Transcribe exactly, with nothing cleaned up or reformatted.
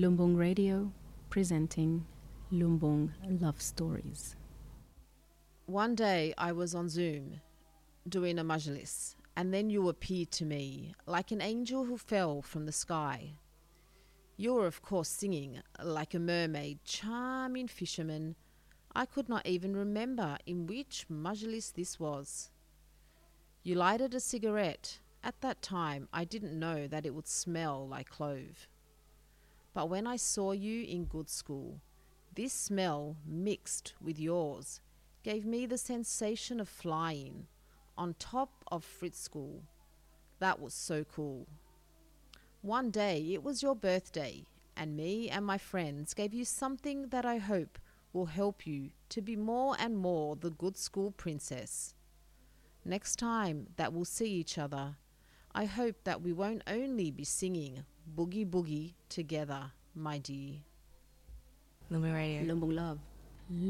Lumbung Radio presenting Lumbung Love Stories. One day I was on Zoom doing a majlis, and then you appeared to me like an angel who fell from the sky. You were of course singing like a mermaid, charming fisherman. I could not even remember in which majlis this was. You lighted a cigarette. At that time I didn't know that it would smell like clove. But when I saw you in good school, this smell mixed with yours gave me the sensation of flying on top of Fritz School. That was so cool. One day it was your birthday, and me and my friends gave you something that I hope will help you to be more and more the good school princess. Next time that we'll see each other, I hope that we won't only be singing Boogie Boogie together, my dear. Lumbung Radio. Lumbung Love.